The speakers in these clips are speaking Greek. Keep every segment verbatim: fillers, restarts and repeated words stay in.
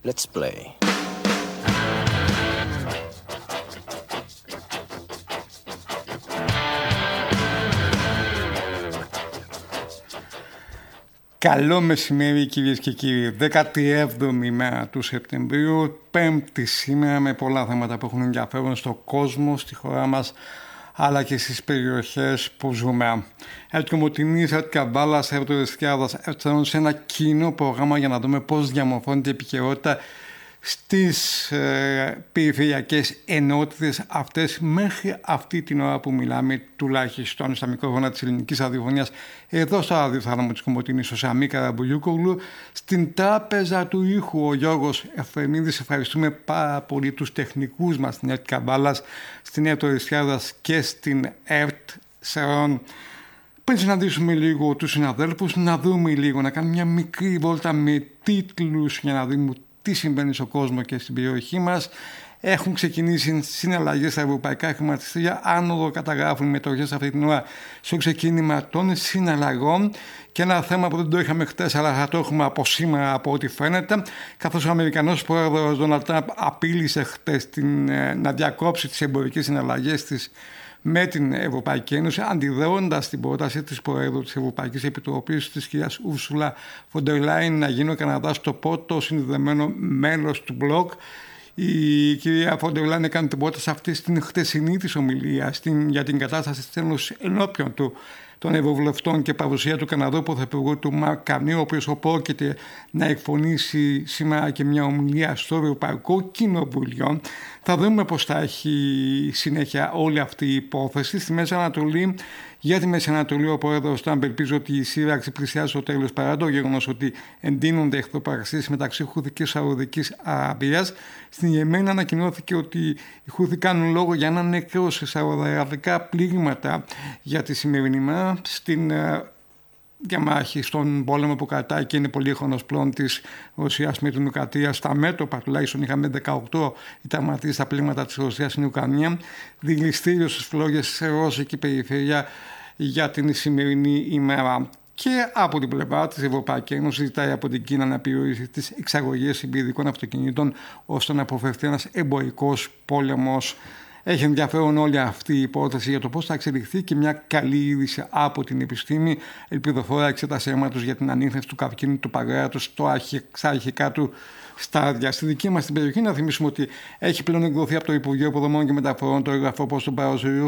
Let's play. Καλό μεσημέρι κυρίες και κύριοι, δέκατη έβδομη μέρα του Σεπτεμβρίου, πέμπτη σήμερα, με πολλά θέματα που έχουν ενδιαφέρον στον κόσμο, στη χώρα μας, αλλά και στις περιοχές που ζούμε. Ελκομοτηνής, Ελκαβάλας, Ερτοριστιάδας έφταναν σε ένα κοινό πρόγραμμα για να δούμε πώς διαμορφώνεται η επικαιρότητα στις ε, περιφερειακές ενότητες αυτές μέχρι αυτή την ώρα που μιλάμε, τουλάχιστον στα μικρόφωνα της ελληνικής ραδιοφωνίας, εδώ στο ραδιοθάλαμο της Κομοτηνής, ο Σαμί Καραμπουλιούκογλου, στην τράπεζα του ήχου ο Γιώργος Εφρεμίδης. Ευχαριστούμε πάρα πολύ τους τεχνικούς μας στην ΕΡΤ Καβάλας, στην ΕΡΤ Οριστιάδας και στην ΕΡΤ Σερών. Πριν συναντήσουμε λίγο τους συναδέλφους, να δούμε λίγο, να κάνουμε μια μικρή βόλτα με τίτλους για να δούμε τι συμβαίνει στον κόσμο και στην περιοχή μας. Έχουν ξεκινήσει συναλλαγές στα ευρωπαϊκά χρηματιστήρια. Άνοδο καταγράφουν μετοχές αυτή την ώρα στο ξεκίνημα των συναλλαγών. Και ένα θέμα που δεν το είχαμε χτες, αλλά θα το έχουμε από σήμερα, από ό,τι φαίνεται, καθώς ο Αμερικανός πρόεδρος Ντόναλντ Τραμπ απείλησε χτες την, να διακόψει τις εμπορικές συναλλαγές της με την Ευρωπαϊκή Ένωση, αντιδρώντας την πρόταση της Προέδρου της Ευρωπαϊκής Επιτροπής, της κυρίας Ούρσουλα φον ντερ Λάιεν, να γίνει ο Καναδάς το πρώτο συνδεδεμένο μέλος του μπλοκ. Η κυρία φον ντερ Λάιεν έκανε την πρόταση αυτή στην χτεσινή της ομιλία στην, για την κατάσταση της Ένωσης ενώπιον του των Ευρωβουλευτών και παρουσία του Καναδού Πρωθυπουργού του Μαρκ Καρνί, ο οποίος πρόκειται να εκφωνήσει σήμερα και μια ομιλία στο Ευρωπαϊκό Κοινοβούλιο. Θα δούμε πώς θα έχει συνέχεια όλη αυτή η υπόθεση. Στη Μέση Ανατολή, για τη Μέση Ανατολή, ο πρόεδρος Τραμπ ελπίζει ότι η σύραξη πλησιάζει στο τέλος, παρά το γεγονός ότι εντείνονται εχθροπραξίες μεταξύ Χούθη και Σαουδικής Αραβίας. Στην Ιεμένη ανακοινώθηκε ότι οι Χούθη κάνουν λόγο για ένα νεκρό σε σαουδαραβικά πλήγματα για τη σημερινή μέρα στην διαμάχη, στον πόλεμο που κρατάει και είναι πολύχρονος πλέον της Ρωσίας με την Ουκρανία. Στα μέτωπα τουλάχιστον είχαμε δεκαοκτώ τραυματίες στα πλήγματα της Ρωσίας στην Ουκρανία. Δηληστήριο στις φλόγες σε ρώσικη περιφέρεια για την σημερινή ημέρα. Και από την πλευρά της Ευρωπαϊκής Ένωσης ζητάει από την Κίνα να περιορίσει τις εξαγωγές υβριδικών αυτοκινήτων ώστε να αποφευθεί ένας εμπορικός πόλεμος. Έχει ενδιαφέρον όλη αυτή η υπόθεση για το πώς θα εξελιχθεί και μια καλή είδηση από την επιστήμη. Ελπιδοφόρα εξέταση αίματος για την ανίχνευση του καρκίνου του παγκρέατος στα αρχικά του στάδια. Στη δική μας την περιοχή, να θυμίσουμε ότι έχει πλέον εκδοθεί από το Υπουργείο Υποδομών και Μεταφορών το έγγραφο προς τον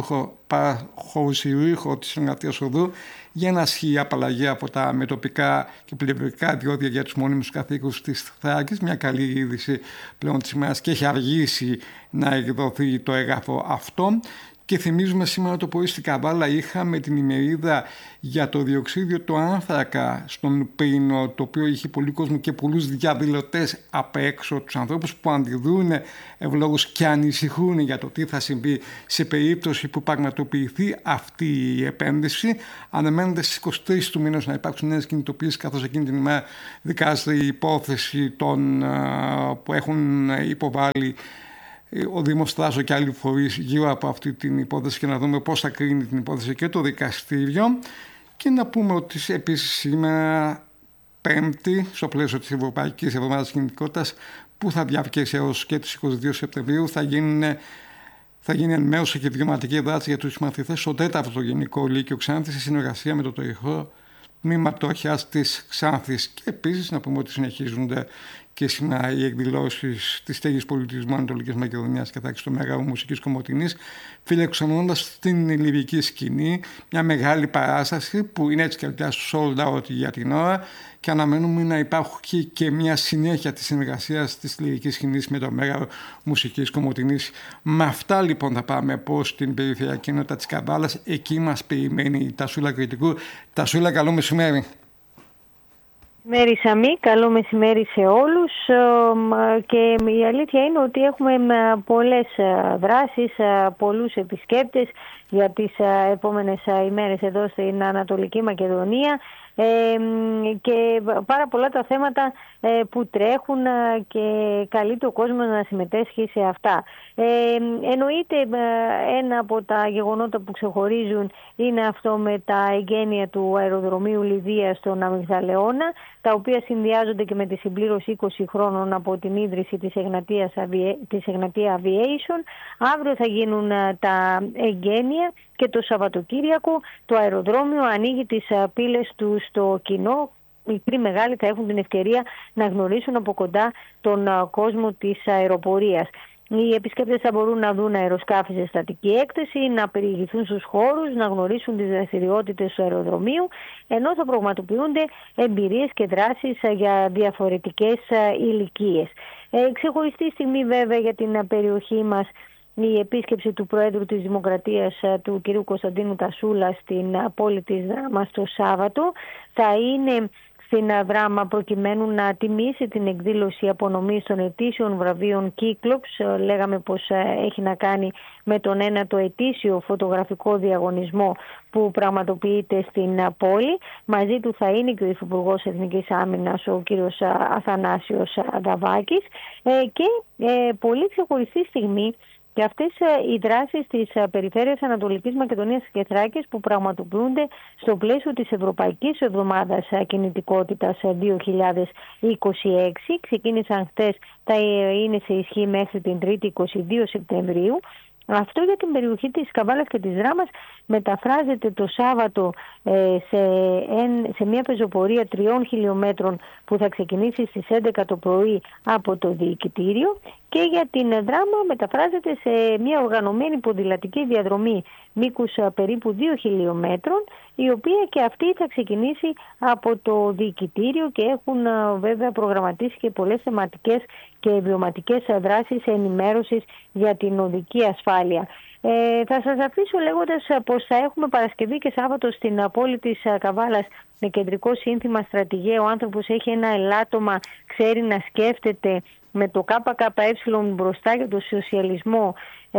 παραχωρησιούχο της Εγγραφείας Οδού για να ασχεί απαλλαγή από τα μετοπικά και πλευρικά διόδια για τους μόνιμους καθήκους της Θράκης. Μια καλή είδηση πλέον της ημέρας και έχει αργήσει να εκδοθεί το έγγραφο αυτό. Και θυμίζουμε σήμερα το πρωί στην Καβάλα είχαμε την ημερίδα για το διοξίδιο του άνθρακα στον Πίνο, το οποίο είχε πολύ κόσμο και πολλούς διαδηλωτές απ' έξω, τους ανθρώπους που αντιδρούν ευλόγως και ανησυχούν για το τι θα συμβεί σε περίπτωση που πραγματοποιηθεί αυτή η επένδυση. Αναμένεται στις είκοσι τρεις του μήνες να υπάρξουν νέες κινητοποιήσεις, καθώς εκείνη την ημέρα δικάζεται η υπόθεση των, που έχουν υποβάλει ο Δήμος Θράσο και άλλοι φορείς γύρω από αυτή την υπόθεση και να δούμε πώς θα κρίνει την υπόθεση και το δικαστήριο. Και να πούμε ότι επίσης σήμερα Πέμπτη, στο πλαίσιο της Ευρωπαϊκής Εβδομάδας Κινητικότητας, που θα διαρκέσει έως και τις είκοσι δύο Σεπτεμβρίου, θα γίνει, θα γίνει ενημέρωση και βιωματική δράση για τους μαθητές στο τέταρτο Γενικό Λύκειο Ξάνθης σε συνεργασία με το Τοϊχό Τμήμα Τόχιας της Ξάνθης. Και επίσης να πούμε ότι συνεχίζονται και σήμερα οι εκδηλώσεις της Στέγης Πολιτισμού Ανατολικής Μακεδονίας και θα στο Μέγαρο Μουσικής Κομοτηνής, φιλοξενώντας την λιβική σκηνή, μια μεγάλη παράσταση που είναι έτσι και αλλιώς sold out για την ώρα και αναμένουμε να υπάρχει και μια συνέχεια της συνεργασίας της λιβικής σκηνής με το Μέγαρο Μουσικής Κομοτηνής. Με αυτά λοιπόν θα πάμε προς την περιφερειακή ενότητα της Καβάλας. Εκεί μας περιμένει η Τασούλα Κρητικού. Τασούλα, καλό μεσημέρι. Μεσημέρι Σαμί, καλό μεσημέρι σε όλους και η αλήθεια είναι ότι έχουμε πολλές δράσεις, πολλούς επισκέπτες για τις επόμενες ημέρες εδώ στην Ανατολική Μακεδονία. ε, και πάρα πολλά τα θέματα ε, που τρέχουν και καλείται ο κόσμος να συμμετέσχει σε αυτά. Ε, εννοείται ε, ένα από τα γεγονότα που ξεχωρίζουν είναι αυτό με τα εγγένεια του αεροδρομίου Λιδίας στον Αμυγδαλεώνα, τα οποία συνδυάζονται και με τη συμπλήρωση είκοσι χρόνων από την ίδρυση της Εγνατίας, της Εγνατία Aviation. Αύριο θα γίνουν τα εγγένεια και το Σαββατοκύριακο το αεροδρόμιο ανοίγει τις πύλες του στο κοινό. Μικροί μεγάλοι θα έχουν την ευκαιρία να γνωρίσουν από κοντά τον κόσμο της αεροπορίας. Οι επισκέπτες θα μπορούν να δουν αεροσκάφη σε στατική έκθεση, να περιηγηθούν στους χώρους, να γνωρίσουν τις δραστηριότητες του αεροδρομίου, ενώ θα πραγματοποιούνται εμπειρίες και δράσεις για διαφορετικές ηλικίες. Ε, ξεχωριστή στιγμή βέβαια για την περιοχή μας η επίσκεψη του Προέδρου της Δημοκρατίας του κ. Κωνσταντίνου Τασούλα στην πόλη της Δράμας το Σάββατο. Θα είναι στην Δράμα προκειμένου να τιμήσει την εκδήλωση απονομής των ετήσιων βραβείων Κύκλοψ. Λέγαμε πως έχει να κάνει με τον ένατο ετήσιο φωτογραφικό διαγωνισμό που πραγματοποιείται στην πόλη. Μαζί του θα είναι και ο Υφυπουργός Εθνικής Άμυνας, ο κ. Αθανάσιος Δαβάκης, και πολύ ξεχωριστή στιγμή και αυτές οι δράσεις της Περιφέρειας Ανατολικής Μακεδονίας και Θράκης που πραγματοποιούνται στο πλαίσιο της Ευρωπαϊκής Εβδομάδας Κινητικότητας δύο χιλιάδες είκοσι έξι. Ξεκίνησαν χτες, θα είναι σε ισχύ μέχρι την Τρίτη είκοσι δύο Σεπτεμβρίου. Αυτό για την περιοχή της Καβάλας και της Δράμας μεταφράζεται το Σάββατο ε, σε, εν, σε μια πεζοπορία τριών χιλιόμετρων που θα ξεκινήσει στις έντεκα το πρωί από το Διοικητήριο, και για την Δράμα μεταφράζεται σε μια οργανωμένη ποδηλατική διαδρομή μήκους περίπου δύο χιλιόμετρων, η οποία και αυτή θα ξεκινήσει από το Διοικητήριο, και έχουν βέβαια προγραμματίσει και πολλές θεματικές και βιωματικές δράσεις ενημέρωσης για την οδική ασφάλεια. Ε, θα σας αφήσω λέγοντας πως θα έχουμε Παρασκευή και Σάββατο στην πόλη της Καβάλας με κεντρικό σύνθημα «Στρατηγέ». Ο άνθρωπος έχει ένα ελάττωμα, ξέρει να σκέφτεται, με το ΚΚΕ μπροστά για το σοσιαλισμό,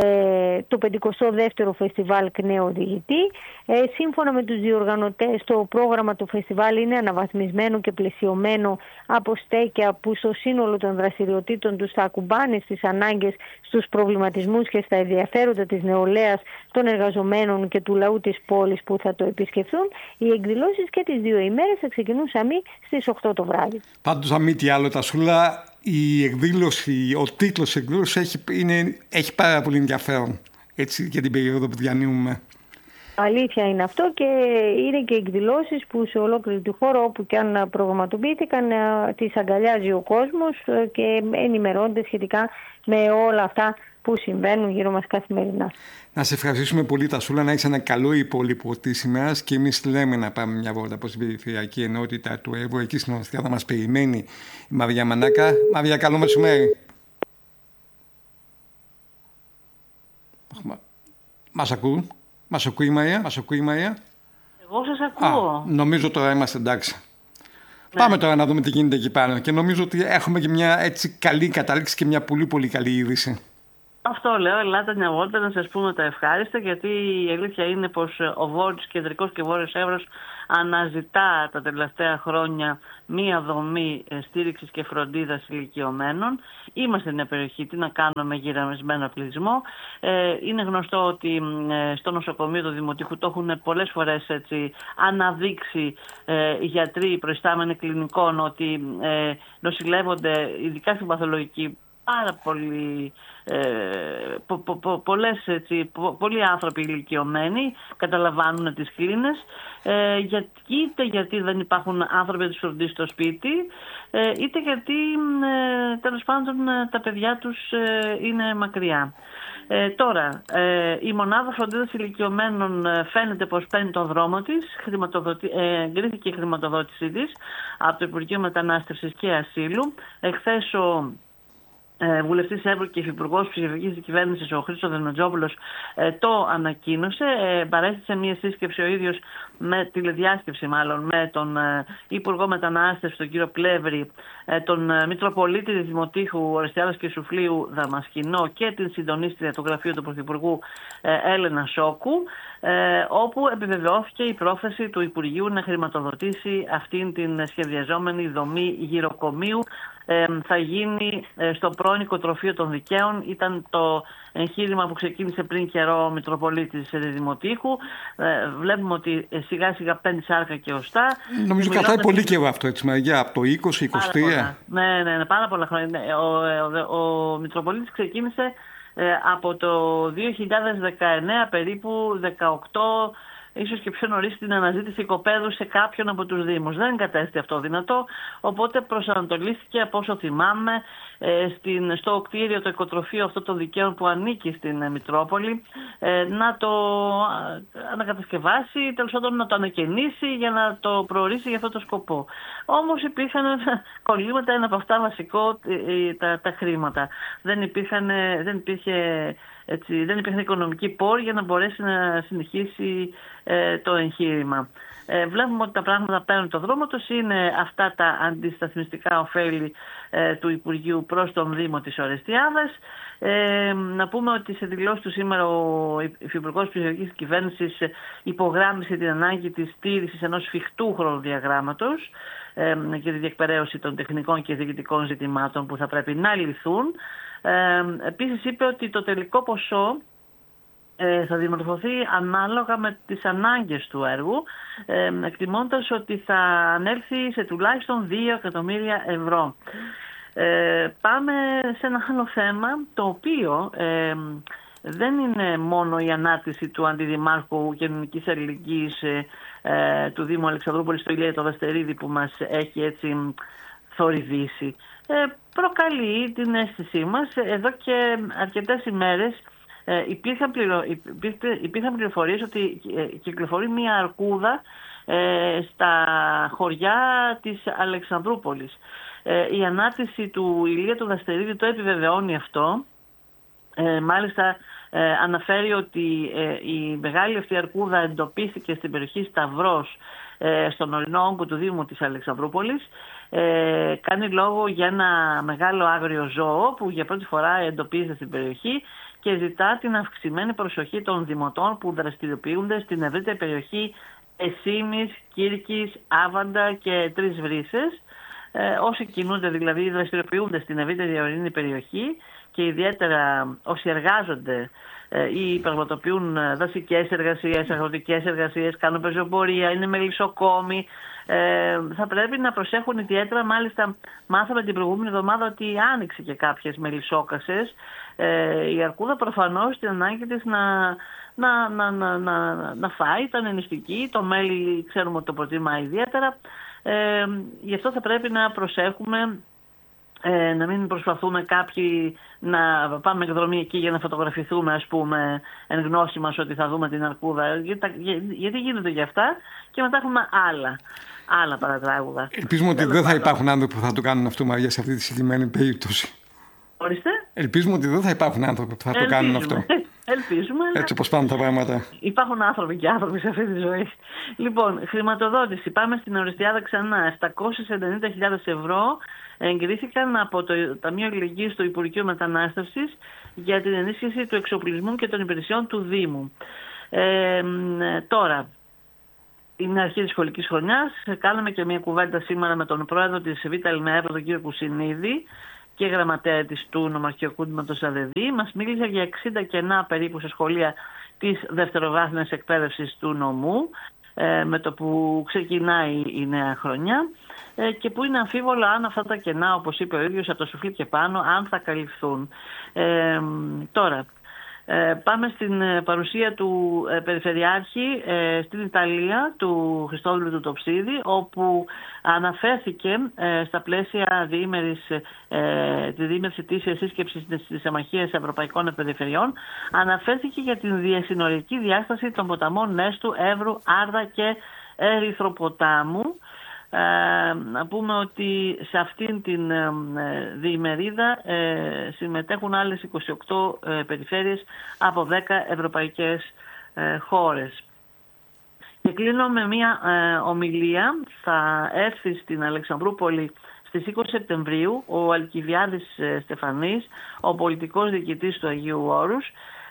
ε, το πενηκοστό δεύτερο φεστιβάλ ΚΝΕ Οδηγητή. Ε, σύμφωνα με τους διοργανωτές, το πρόγραμμα του φεστιβάλ είναι αναβαθμισμένο και πλαισιωμένο από στέκια που στο σύνολο των δραστηριοτήτων τους θα ακουμπάνε στις ανάγκες, στους προβληματισμούς και στα ενδιαφέροντα της νεολαίας, των εργαζομένων και του λαού της πόλης που θα το επισκεφθούν. Οι εκδηλώσεις και τις δύο ημέρες θα ξεκινούν σαμί στις οκτώ το βράδυ. Πάντως, αν μη τι άλλο, Τασούλα, η εκδήλωση, ο τίτλος της εκδήλωσης έχει, είναι, έχει πάρα πολύ ενδιαφέρον, έτσι, για την περίοδο που διανύουμε. Αλήθεια είναι αυτό, και είναι και εκδηλώσεις που σε ολόκληρη τη χώρα, όπου και αν προγραμματοποιήθηκαν, τις αγκαλιάζει ο κόσμος και ενημερώνεται σχετικά με όλα αυτά που συμβαίνουν γύρω μας καθημερινά. Να σε ευχαριστήσουμε πολύ, Τασούλα, να έχεις ένα καλό υπόλοιπο της ημέρας, και εμείς λέμε να πάμε μια βόλτα προς την περιφερειακή ενότητα του Εύρου. Εκεί στην Ορθιά θα μας περιμένει η Μαρία Μανάκα. Μαρία, καλό μεσημέρι. Μας ακούν? Μας ακούει η Μαρία? Μας ακούει η Μαρία? Εγώ σας ακούω. Α, νομίζω τώρα είμαστε εντάξει. Ναι. Πάμε τώρα να δούμε τι γίνεται εκεί πάνω, και νομίζω ότι έχουμε και μια έτσι καλή κατάληξη και μια πολύ πολύ καλή είδηση. Αυτό λέω, ελάτε μια βόλτα να σας πούμε τα ευχάριστα, γιατί η αλήθεια είναι πως ο Βόρειος, Κεντρικός και Βόρειος Εύρος αναζητά τα τελευταία χρόνια μία δομή στήριξης και φροντίδας ηλικιωμένων. Είμαστε μια περιοχή, τι να κάνουμε, με γυραμισμένο πληθυσμό. Είναι γνωστό ότι στο νοσοκομείο του Δημοτικού το έχουν πολλές φορές έτσι αναδείξει οι γιατροί προϊστάμενοι κλινικών, ότι νοσηλεύονται, ειδικά στην παθολογική, πάρα πολλοί, ε, πο, πο, πο, πολλές, έτσι, πο, πολλοί άνθρωποι ηλικιωμένοι καταλαμβάνουν τις κλίνες, ε, για, είτε γιατί δεν υπάρχουν άνθρωποι να τους φροντίσουν στο σπίτι, ε, είτε γιατί ε, τέλος πάντων τα παιδιά τους ε, είναι μακριά. Ε, τώρα, ε, η μονάδα φροντίδας ηλικιωμένων ε, φαίνεται πως παίρνει τον δρόμο της, ε, εγκρίθηκε η χρηματοδότησή της από το Υπουργείο Μετανάστευσης και Ασύλου. Εχθές ο βουλευτής Εύρου και υφυπουργός ψηφιακής κυβέρνησης ο Χρήστος Δενοτζόπουλος το ανακοίνωσε. Παρέστησε μια σύσκεψη ο ίδιος, με τηλεδιάσκεψη μάλλον, με τον Υπουργό Μετανάστευσης, τον κύριο Πλεύρη, τον Μητροπολίτη Δημοτήχου Ορεστιάδας και Σουφλίου Δαμασκηνό και την συντονίστρια του γραφείου του Πρωθυπουργού Έλενα Σόκου, όπου επιβεβαιώθηκε η πρόθεση του Υπουργείου να χρηματοδοτήσει αυτήν την σχεδιαζόμενη δομή γυροκομείου. Ε, θα γίνει ε, στο πρώην Οικοτροφείο των Δικαίων. Ήταν το εγχείρημα που ξεκίνησε πριν καιρό ο Μητροπολίτης Δημοτήχου. Ε, βλέπουμε ότι ε, σιγά σιγά παίρνει σάρκα και οστά. Νομίζω κρατάει πολύ καιρό αυτό, έτσι, Μαρία, από το είκοσι είκοσι τρία. Ναι, ναι, ναι, πάρα πολλά χρόνια. Ο, ο, ο, ο Μητροπολίτης ξεκίνησε ε, από το δύο χιλιάδες δεκαεννέα, περίπου δεκαοκτώ, ίσως και πιο νωρίς, την αναζήτηση οικοπαίδου σε κάποιον από τους Δήμους. Δεν κατέστη αυτό δυνατό, οπότε προσανατολίστηκε, από όσο θυμάμαι, στην, στο κτίριο, το οικοτροφείο αυτό των δικαίων που ανήκει στην Μητρόπολη, να το ανακατασκευάσει, τέλος πάντων να το ανακαινήσει για να το προορίσει για αυτό το σκοπό. Όμως υπήρχαν κολλήματα, ένα από αυτά βασικό, τα, τα χρήματα. Δεν, υπήρχαν, δεν υπήρχε... Έτσι, δεν υπήρχε οικονομική πόρη για να μπορέσει να συνεχίσει ε, το εγχείρημα. Ε, βλέπουμε ότι τα πράγματα παίρνουν το δρόμο τους. Είναι αυτά τα αντισταθμιστικά ωφέλη ε, του Υπουργείου προς τον Δήμο της Ορεστιάδας. Ε, να πούμε ότι σε δηλώσεις του σήμερα ο Υφυπουργός Ψηφιακής Κυβέρνησης υπογράμμισε την ανάγκη της στήρησης ενός φικτού χρονοδιαγράμματος ε, και τη διεκπεραίωση των τεχνικών και διοικητικών ζητημάτων που θα πρέπει να λυθούν. Ε, επίσης είπε ότι το τελικό ποσό ε, θα δημορφωθεί ανάλογα με τις ανάγκες του έργου, ε, εκτιμώντας ότι θα ανέλθει σε τουλάχιστον δύο εκατομμύρια ευρώ. Ε, πάμε σε ένα άλλο θέμα, το οποίο ε, δεν είναι μόνο η ανάρτηση του Αντιδημάρχου Κοινωνικής Αλληλεγγύης ε, ε, του Δήμου Αλεξανδρούπολης, το Ηλία το Δαστερίδη, που μας έχει έτσι θορυβήσει. Ε, προκαλεί την αίσθησή μας. Εδώ και αρκετές ημέρες ε, υπήρχαν, πληρο, υπήρχαν, υπήρχαν πληροφορίες ότι ε, κυκλοφορεί μία αρκούδα ε, στα χωριά της Αλεξανδρούπολης. Ε, η ανάρτηση του Ηλία του Δαστερίδη το επιβεβαιώνει αυτό. Ε, μάλιστα ε, αναφέρει ότι ε, η μεγάλη αυτή αρκούδα εντοπίστηκε στην περιοχή Σταυρός, ε, στον ορεινό όγκο του Δήμου της Αλεξανδρούπολης. Ε, κάνει λόγο για ένα μεγάλο άγριο ζώο που για πρώτη φορά εντοπίζεται στην περιοχή και ζητά την αυξημένη προσοχή των δημοτών που δραστηριοποιούνται στην ευρύτερη περιοχή Εσήμης, Κύρκης, Άβαντα και Τρεις Βρύσες. Ε, όσοι κινούνται, δηλαδή δραστηριοποιούνται στην ευρύτερη ορεινή περιοχή και ιδιαίτερα όσοι εργάζονται ε, ή πραγματοποιούν δασικές εργασίες, αγροτικές εργασίες, κάνουν πεζοπορία, είναι μελισσοκόμοι, Ε, θα πρέπει να προσέχουν ιδιαίτερα. Μάλιστα μάθαμε την προηγούμενη εβδομάδα ότι άνοιξε και κάποιες μελισσόκασες. Ε, η αρκούδα προφανώς την ανάγκη της να, να, να, να, να, να φάει, ήταν ενιστική, το μέλι ξέρουμε ότι το προτιμά ιδιαίτερα. Ε, γι' αυτό θα πρέπει να προσέχουμε, ε, να μην προσπαθούμε κάποιοι να πάμε εκδρομή εκεί για να φωτογραφηθούμε, ας πούμε, εν γνώση μας ότι θα δούμε την αρκούδα, γιατί, γιατί γίνονται γι' αυτά και μετά έχουμε άλλα. Άλλα παρατράγουδα. Ελπίζουμε ότι δεν θα υπάρχουν άνθρωποι που θα το κάνουν αυτό, Μαρία, σε αυτή τη συγκεκριμένη περίπτωση. Ορίστε. Ελπίζουμε ότι δεν θα υπάρχουν άνθρωποι που θα Ελπίζουμε. το κάνουν αυτό. Ελπίζουμε. Έτσι όπως πάνε τα πράγματα. Υπάρχουν άνθρωποι και άνθρωποι σε αυτή τη ζωή. Λοιπόν, χρηματοδότηση. Πάμε στην Ορεστιάδα ξανά. επτακόσιες ενενήντα χιλιάδες ευρώ εγκρίθηκαν από το Ταμείο Αλληλεγγύης του Υπουργείου Μετανάστευσης για την ενίσχυση του εξοπλισμού και των υπηρεσιών του Δήμου. Ε, τώρα. Είναι αρχή της σχολικής χρονιάς. Κάναμε και μια κουβέντα σήμερα με τον πρόεδρο της Β' Ελμαέρο, τον κύριο Κουσινίδη, και γραμματέα της του Νομαρχιακού Τμήματος ΑΔΕΔΗ. Μας μίλησε για εξήντα κενά περίπου σε σχολεία της δευτεροβάθμιας εκπαίδευσης του νομού, με το που ξεκινάει η νέα χρονιά, και που είναι αμφίβολο αν αυτά τα κενά, όπως είπε ο ίδιος, από το σουφλί και πάνω, αν θα καλυφθούν. Ε, τώρα... Ε, πάμε στην παρουσία του ε, Περιφερειάρχη ε, στην Ιταλία, του Χριστόδουλου του Τοψίδη, όπου αναφέρθηκε ε, στα πλαίσια διήμερης, ε, τη διήμερης ετήσιας σύσκεψης της Συμμαχίας Ευρωπαϊκών Περιφερειών, αναφέρθηκε για την διασυνοριακή διάσταση των ποταμών Νέστου, Εύρου, Άρδα και Ερυθροποτάμου. να πούμε ότι σε αυτήν την διημερίδα συμμετέχουν άλλες είκοσι οκτώ περιφέρειες από δέκα ευρωπαϊκές χώρες. Και κλείνω με μια ομιλία. Θα έρθει στην Αλεξανδρούπολη στις είκοσι Σεπτεμβρίου ο Αλκιβιάδης Στεφανής, ο πολιτικός διοικητής του Αγίου Όρους,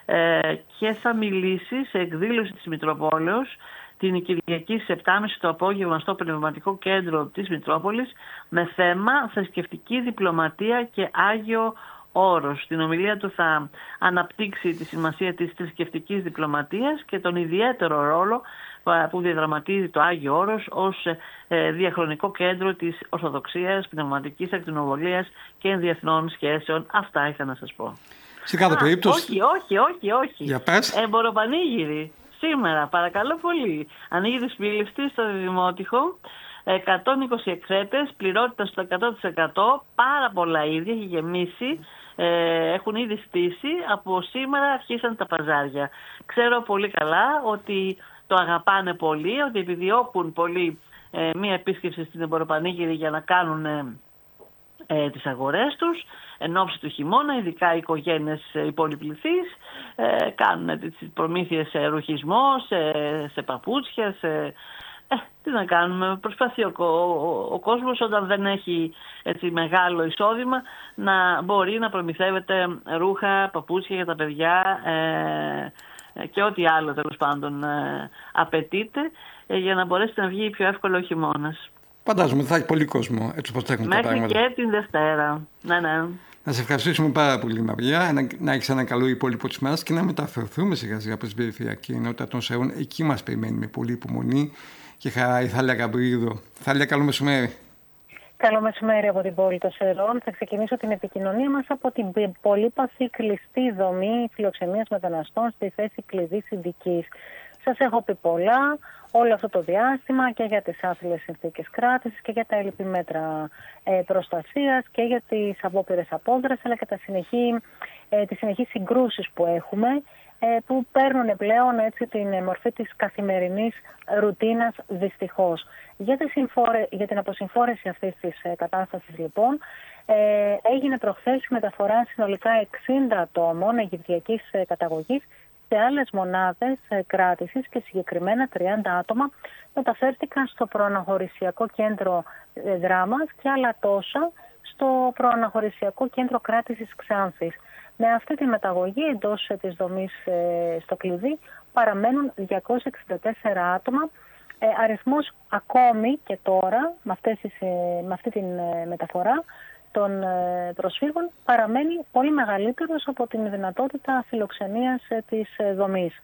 και θα μιλήσει σε εκδήλωση της Μητροπόλεως την Κυριακή στις επτά και μισή το απόγευμα στο Πνευματικό Κέντρο της Μητρόπολης με θέμα θρησκευτική διπλωματία και Άγιο Όρος. Στην ομιλία του θα αναπτύξει τη σημασία της θρησκευτικής διπλωματίας και τον ιδιαίτερο ρόλο που διαδραματίζει το Άγιο Όρος ως διαχρονικό κέντρο της Ορθοδοξίας, πνευματικής ακτινοβολίας και διεθνών σχέσεων. Αυτά είχα να σας πω. Σε κάθε περίπτωση... Όχι, όχι, όχι, όχι. Για πες. Εμποροπανήγυρη. Σήμερα, παρακαλώ πολύ. Ανοίγει τη σπήλιστη στο Δημότυχο. εκατόν είκοσι εκθέτες, πληρότητα στο εκατό τοις εκατό, πάρα πολλά είδη, έχει γεμίσει, ε, έχουν ήδη στήσει. Από σήμερα αρχίσαν τα παζάρια. Ξέρω πολύ καλά ότι το αγαπάνε πολύ, ότι επιδιώκουν πολύ ε, μία επίσκεψη στην Εμποροπανήγυρη για να κάνουν ε, ε, τις αγορές τους εν ώψη του χειμώνα, ειδικά οι οικογένειες ε, πολυπληθείς, ε, κάνουν τις προμήθειες σε ρουχισμό, σε, σε παπούτσια, σε... Ε, τι να κάνουμε, προσπαθεί ο, ο, ο κόσμος όταν δεν έχει έτσι μεγάλο εισόδημα να μπορεί να προμηθεύεται ρούχα, παπούτσια για τα παιδιά ε, και ό,τι άλλο τέλος πάντων ε, απαιτείται ε, για να μπορέσει να βγει πιο εύκολο ο χειμώνας. Φαντάζομαι ότι θα έχει πολύ κόσμο έτσι όπως τρέχουν τα πράγματα. Μέχρι και την Δευτέρα. Ναι, ναι. Να σε ευχαριστήσουμε πάρα πολύ, Μαρία, να, να έχεις ένα καλό υπόλοιπο της μέρας και να μεταφερθούμε σιγά σιγά προς την περιφερειακή ενότητα των Σερών. Εκεί μας περιμένει με πολύ υπομονή και χαρά η Θάλια Γαμπρίδο. Θάλια, καλό μεσημέρι. Καλό μεσημέρι από την πόλη των Σερών. Θα ξεκινήσω την επικοινωνία μας από την πολύπαθη κλειστή δομή φιλοξενίας μεταναστών στη θέση κλειδί συνδικής. Σας έχω πει πολλά όλο αυτό το διάστημα και για τις άθλιες συνθήκες κράτησης και για τα έλλειπη μέτρα ε, προστασίας και για τις απόπειρες απόδρασης, αλλά και τα συνεχή, ε, τις συνεχείς συγκρούσεις που έχουμε, ε, που παίρνουν πλέον έτσι την μορφή της καθημερινής ρουτίνας, δυστυχώς. Για, τη συμφόρε, για την αποσυμφόρεση αυτής της ε, κατάστασης λοιπόν, ε, έγινε προχθές μεταφορά συνολικά εξήντα ατόμων αιγυπτιακής ε, καταγωγής σε άλλες μονάδες κράτησης και συγκεκριμένα τριάντα άτομα μεταφέρθηκαν στο προαναχωρησιακό κέντρο δράμας και άλλα τόσα στο προαναχωρησιακό κέντρο κράτησης Ξάνθης. Με αυτή τη μεταγωγή εντός της δομής στο κλειδί παραμένουν διακόσια εξήντα τέσσερα άτομα. Αριθμός ακόμη και τώρα με, αυτές, με αυτή τη μεταφορά των προσφύγων παραμένει πολύ μεγαλύτερος από την δυνατότητα φιλοξενίας της δομής.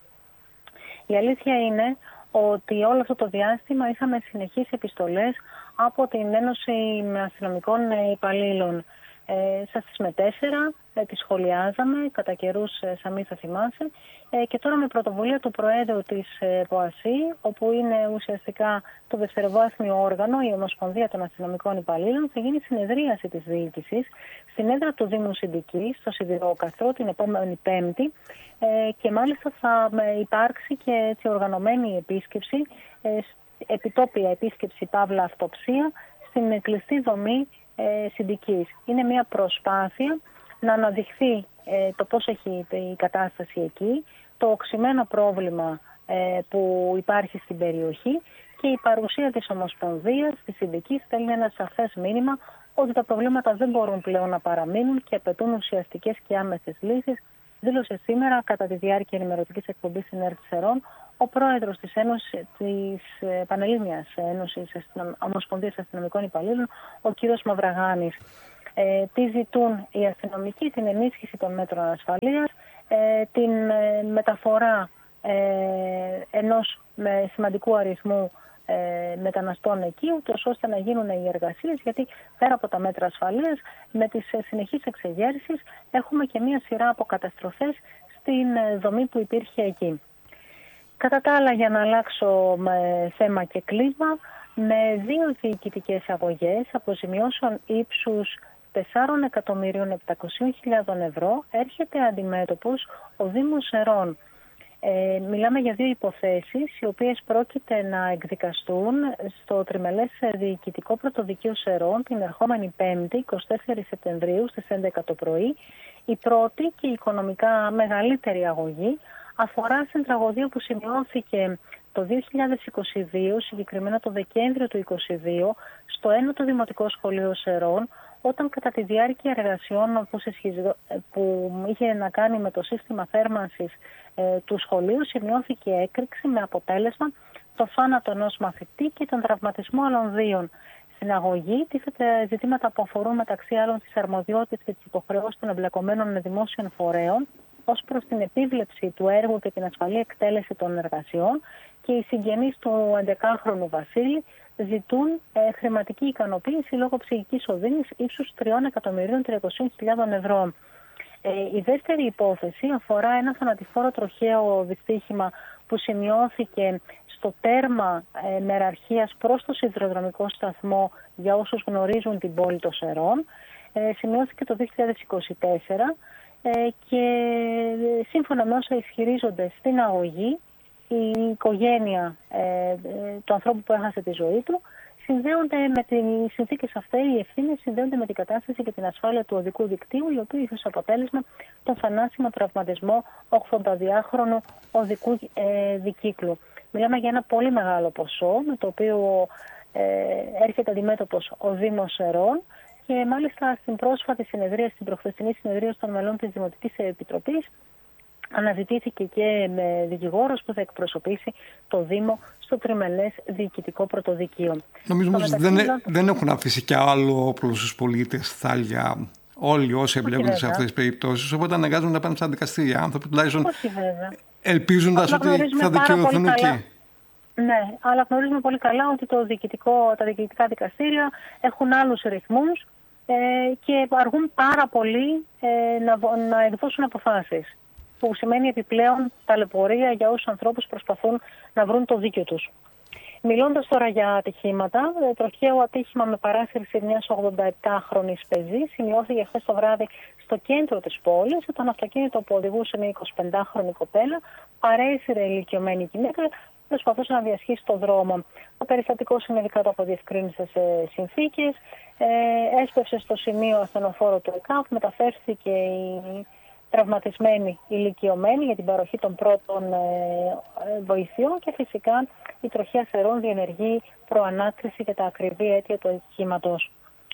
Η αλήθεια είναι ότι όλο αυτό το διάστημα είχαμε συνεχείς επιστολές από την Ένωση Αστυνομικών Υπαλλήλων. Ε, σας τις μετέφερα, ε, τις σχολιάζαμε, κατά καιρούς ε, Σαμή θα θυμάσαι, ε, και τώρα με πρωτοβουλία του Προέδρου της ε, ΠΟΑΣΥ, όπου είναι ουσιαστικά το δευτεροβάθμιο όργανο, η Ομοσπονδία των Αστυνομικών Υπαλλήλων, θα γίνει συνεδρίαση της διοίκησης στην έδρα του Δήμου Συνδικής, στο Σιδηρόκαστρο, την επόμενη Πέμπτη, ε, και μάλιστα θα ε, υπάρξει και έτσι οργανωμένη επίσκεψη, ε, επιτόπια επίσκεψη παύλα αυτοψία, στην κλειστή δομή συνδικής. Είναι μια προσπάθεια να αναδειχθεί ε, το πώς έχει η κατάσταση εκεί, το οξυμένο πρόβλημα ε, που υπάρχει στην περιοχή και η παρουσία της Ομοσπονδίας, της συνδικής, στέλνει ένα σαφές μήνυμα ότι τα προβλήματα δεν μπορούν πλέον να παραμείνουν και απαιτούν ουσιαστικές και άμεσες λύσεις, δήλωσε σήμερα κατά τη διάρκεια ενημερωτικής εκπομπής στην ΕΡΤ Σερών ο πρόεδρος της, Ένωσης, της Πανελλήνιας Ένωσης Ομοσπονδίας Αστυνομικών Υπαλλήλων, ο κύριος Μαυραγάνης. Ε, τι ζητούν οι αστυνομικοί? Την ενίσχυση των μέτρων ασφαλείας, ε, την ε, μεταφορά ε, ενός με σημαντικού αριθμού ε, μεταναστών εκεί, ούτως ώστε να γίνουν οι εργασίες, γιατί πέρα από τα μέτρα ασφαλείας, με τις ε, συνεχείς εξεγέρσεις έχουμε και μία σειρά από καταστροφές στην ε, δομή που υπήρχε εκεί. Κατά τα άλλα, για να αλλάξω με θέμα και κλίμα, με δύο διοικητικές αγωγές αποζημιώσεων ύψους τέσσερα εκατομμύρια επτακόσιες χιλιάδες ευρώ έρχεται αντιμέτωπος ο Δήμος Σερών. Ε, μιλάμε για δύο υποθέσεις οι οποίες πρόκειται να εκδικαστούν στο Τριμελές Διοικητικό Πρωτοδικείο Σερών την ερχόμενη Πέμπτη, εικοστή τέταρτη Σεπτεμβρίου στις έντεκα το πρωί. Η πρώτη και η οικονομικά μεγαλύτερη αγωγή αφορά στην τραγωδία που σημειώθηκε το δύο χιλιάδες είκοσι δύο, συγκεκριμένα το Δεκέμβριο του είκοσι δύο, στο ένατο Δημοτικό Σχολείο Σερών, όταν κατά τη διάρκεια εργασιών που, που είχε να κάνει με το σύστημα θέρμανσης ε, του σχολείου σημειώθηκε έκρηξη με αποτέλεσμα το θάνατο ενός μαθητή και τον τραυματισμό άλλων δύο. Στην αγωγή τίθεται ζητήματα που αφορούν μεταξύ άλλων τις αρμοδιότητες και τις υποχρεώσεις των εμπλεκομένων δημόσιων φορέων ως προς την επίβλεψη του έργου και την ασφαλή εκτέλεση των εργασιών, και οι συγγενείς του έντεκαχρονου Βασίλη ζητούν ε, χρηματική ικανοποίηση λόγω ψυχικής οδύνης ύψους τρία εκατομμύρια τριακόσιες χιλιάδες ευρώ. Ε, η δεύτερη υπόθεση αφορά ένα θανατηφόρο τροχαίο δυστύχημα που σημειώθηκε στο τέρμα ε, μεραρχίας προς το σιδηροδρομικό σταθμό, για όσους γνωρίζουν την πόλη των Σερών. Ε, σημειώθηκε το δύο χιλιάδες είκοσι τέσσερα ε, και σύμφωνα με όσα ισχυρίζονται στην αγωγή, η οικογένεια ε, του ανθρώπου που έχασε τη ζωή του συνδέονται με τις συνθήκες αυτές, οι ευθύνες συνδέονται με την κατάσταση και την ασφάλεια του οδικού δικτύου, η οποία είχε ως αποτέλεσμα τον θανάσιμο τραυματισμό ογδονταδυάχρονου οδικού ε, δικύκλου. Μιλάμε για ένα πολύ μεγάλο ποσό, με το οποίο ε, έρχεται αντιμέτωπος ο Δήμος Σερών, και μάλιστα στην πρόσφατη συνεδρία, στην προχθεσινή συνεδρία των μελών της Δημοτικής Επιτροπής, αναζητήθηκε και με δικηγόρος που θα εκπροσωπήσει το Δήμο στο Τριμελές Διοικητικό Πρωτοδικείο. Νομίζω ότι δεν, δεν έχουν αφήσει και άλλο όπλο στους πολίτες, θάλια, όλοι όσοι εμπλέκονται σε αυτές τις περιπτώσεις, οπότε αναγκάζονται να πάνε στα δικαστήρια. Άνθρωποι τουλάχιστον ελπίζοντας ότι θα δικαιωθούν εκεί. Ναι, αλλά γνωρίζουμε πολύ καλά ότι το διοικητικό, τα διοικητικά δικαστήρια έχουν άλλους ρυθμούς ε, και αργούν πάρα πολύ ε, να, να εκδώσουν αποφάσεις, που σημαίνει επιπλέον ταλαιπωρία για όσους ανθρώπους προσπαθούν να βρουν το δίκιο τους. Μιλώντας τώρα για ατυχήματα, τροχαίο ατύχημα με παράσυρση μιας ογδονταεπτάχρονης πεζής σημειώθηκε χθες το βράδυ στο κέντρο της πόλης, όταν αυτοκίνητο που οδηγούσε μια εικοσιπεντάχρονη κοπέλα παρέσυρε ηλικιωμένη γυναίκα, προσπαθούσε να διασχίσει τον δρόμο. Το περιστατικό συνέβη κάτω από διευκρίνησες συνθήκες, ε, έσπευσε στο σημείο ασθενοφόρο του ΕΚΑΒ, μεταφέρθηκε η τραυματισμένη ηλικιωμένη για την παροχή των πρώτων ε, βοηθειών, και φυσικά η τροχαία Σερών διενεργεί προανάκριση για τα ακριβή αίτια του ατυχήματος.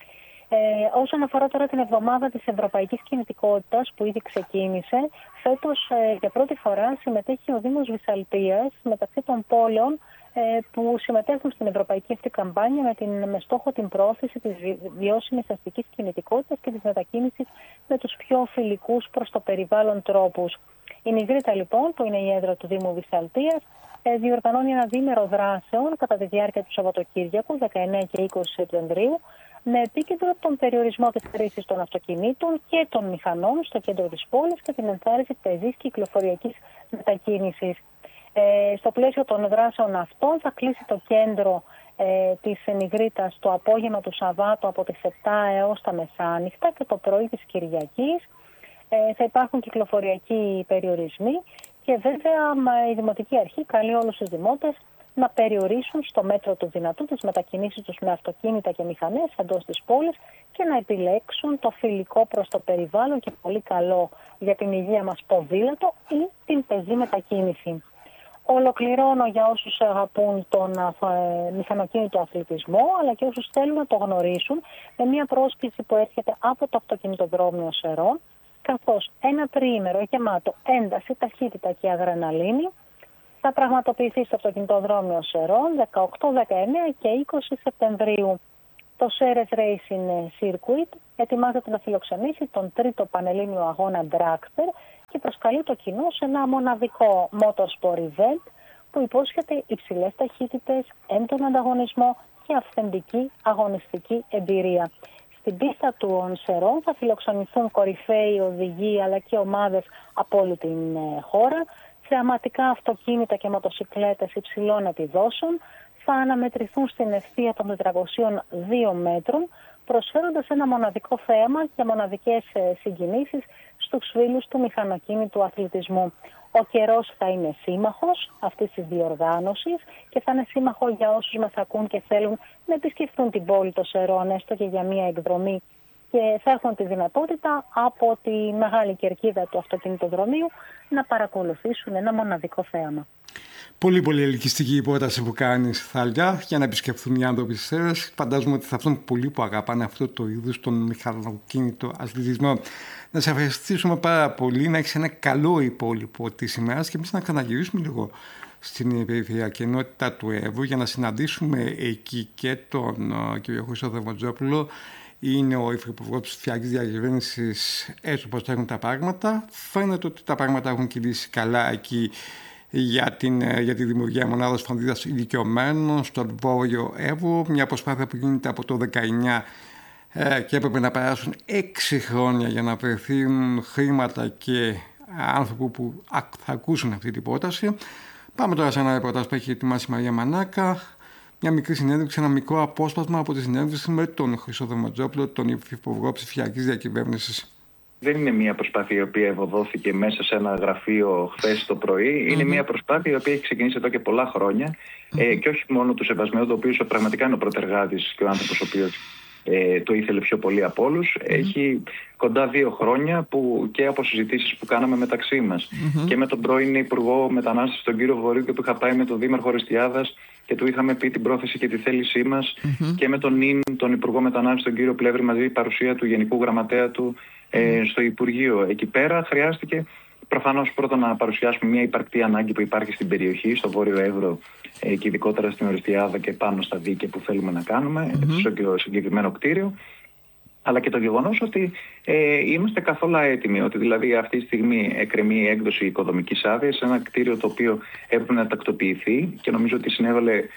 Ε, όσον αφορά τώρα την εβδομάδα της Ευρωπαϊκής Κινητικότητας που ήδη ξεκίνησε, φέτος ε, για πρώτη φορά συμμετέχει ο Δήμος Βυσσαλτίας μεταξύ των πόλεων ε, που συμμετέχουν στην Ευρωπαϊκή αυτή καμπάνια με, την, με στόχο την πρόθεση της βιώσιμης αστικής κινητικότητας και της μετακίνησης με τους πιο φιλικούς προς το περιβάλλον τρόπους. Η Νιγρήτα λοιπόν, που είναι η έδρα του Δήμου Βυσσαλτίας, ε, διοργανώνει ένα διήμερο δράσεων κατά τη διάρκεια του Σαββατοκύριακου δεκαεννέα και είκοσι Σεπτεμβρίου, με επίκεντρο τον περιορισμό της χρήσης των αυτοκινήτων και των μηχανών στο κέντρο της πόλης και την ενθάρρυνση πεζής κυκλοφοριακής μετακίνησης. Ε, στο πλαίσιο των δράσεων αυτών θα κλείσει το κέντρο ε, της Νιγρήτας το απόγευμα του Σαββάτου από τις επτά έως τα μεσάνυχτα και το πρωί της Κυριακής. Ε, θα υπάρχουν κυκλοφοριακοί περιορισμοί και βέβαια η Δημοτική Αρχή καλεί όλους τους δημότες να περιορίσουν στο μέτρο του δυνατού τις μετακινήσεις τους με αυτοκίνητα και μηχανές εντός της πόλης και να επιλέξουν το φιλικό προς το περιβάλλον και πολύ καλό για την υγεία μας ποδήλατο ή την πεζή μετακίνηση. Ολοκληρώνω για όσους αγαπούν τον ε, μηχανοκίνητο αθλητισμό, αλλά και όσους θέλουν να το γνωρίσουν, με μια πρόσκληση που έρχεται από το αυτοκινητοδρόμιο Σερών, καθώς ένα τριήμερο γεμάτο ένταση, ταχύτητα και αδρεναλίνη θα πραγματοποιηθεί στο αυτοκινητοδρόμιο Σερών δεκαοκτώ, δεκαεννέα και είκοσι Σεπτεμβρίου. Το Σέρες Racing Circuit ετοιμάζεται να φιλοξενήσει τον τρίτο πανελλήνιο αγώνα Dragster και προσκαλεί το κοινό σε ένα μοναδικό motorsport event που υπόσχεται υψηλές ταχύτητες, έντονο ανταγωνισμό και αυθεντική αγωνιστική εμπειρία. Στην πίστα του Σερών θα φιλοξενηθούν κορυφαίοι οδηγοί αλλά και ομάδες από όλη την χώρα. Θεαματικά αυτοκίνητα και μοτοσικλέτες υψηλών επιδόσεων θα αναμετρηθούν στην ευθεία των τετρακοσίων δύο μέτρων, προσφέροντας ένα μοναδικό θέαμα και μοναδικές συγκινήσεις στους φίλους του μηχανοκίνητου αθλητισμού. Ο καιρός θα είναι σύμμαχος αυτής της διοργάνωσης και θα είναι σύμμαχο για όσους μας ακούν και θέλουν να επισκεφθούν την πόλη των Σερών, έστω και για μία εκδρομή, και θα έχουν τη δυνατότητα από τη μεγάλη κερκίδα του αυτοκινητοδρομίου να παρακολουθήσουν ένα μοναδικό θέαμα. Πολύ πολύ ελκυστική η πρόταση που κάνεις, Θάλια, για να επισκεφθούν οι άνθρωποι στις Σέρρες. Φαντάζομαι ότι θα αυτόν πολλοί που αγαπάνε αυτό το είδους, τον μηχανοκίνητο αθλητισμό. Να σε ευχαριστήσουμε πάρα πολύ, να έχεις ένα καλό υπόλοιπο της ημέρας και εμείς να ξαναγυρίσουμε λίγο στην περιφερειακή ενότητα του Εύρου για να συναντήσουμε εκεί και τον uh, κ. Χρήστο Δερμοτζόπουλο. Είναι ο υφυπουργός της ψηφιακής διακυβέρνησης, έτσι όπως έχουν τα πράγματα. Φαίνεται ότι τα πράγματα έχουν κυλήσει καλά εκεί για, την, για τη δημιουργία μονάδας φροντίδας ηλικιωμένων στον Βόρειο Εύρο. Μια προσπάθεια που γίνεται από το δεκαεννιά ε, και έπρεπε να περάσουν έξι χρόνια για να βρεθούν χρήματα και άνθρωποι που θα ακούσουν αυτή την πρόταση. Πάμε τώρα σε ένα ρεπορτάζ που έχει ετοιμάσει η Μαρία Μανάκα. Μια μικρή συνέντευξη, ένα μικρό απόσπασμα από τη συνέντευξη με τον Χρήστο Δερμοτζόπουλο, τον υφυπουργό ψηφιακής διακυβέρνησης. Δεν είναι μια προσπάθεια η οποία ευωδόθηκε μέσα σε ένα γραφείο χθες το πρωί. Mm-hmm. Είναι μια προσπάθεια η οποία έχει ξεκινήσει εδώ και πολλά χρόνια. Mm-hmm. Ε, και όχι μόνο του Σεβασμιώτου, ο οποίος πραγματικά είναι ο πρωτεργάτης και ο άνθρωπος ο οποίος ε, το ήθελε πιο πολύ από όλους. Mm-hmm. Έχει κοντά δύο χρόνια που και από συζητήσεις που κάναμε μεταξύ μας mm-hmm. και με τον πρώην Υπουργό Μετανάστευσης, τον κύριο Βορείου, και που είχα πάει με τον Δήμαρχο Ορεστιάδας και του είχαμε πει την πρόθεση και τη θέλησή μας mm-hmm. και με τον ΙΝ, τον Υπουργό Μετανάστευσης, τον κύριο Πλεύρη, μαζί η παρουσία του Γενικού Γραμματέα του ε, στο Υπουργείο. Εκεί πέρα χρειάστηκε προφανώς πρώτα να παρουσιάσουμε μια υπαρκτή ανάγκη που υπάρχει στην περιοχή, στο Βόρειο Εύρο ε, και ειδικότερα στην Ορεστιάδα και πάνω στα δίκαια που θέλουμε να κάνουμε mm-hmm. στο συγκεκριμένο κτίριο. Αλλά και το γεγονός ότι ε, είμαστε καθόλου έτοιμοι, ότι δηλαδή αυτή τη στιγμή εκκρεμεί η έκδοση οικοδομικής άδειας σε ένα κτίριο το οποίο έπρεπε να τακτοποιηθεί και νομίζω ότι συνέβαλε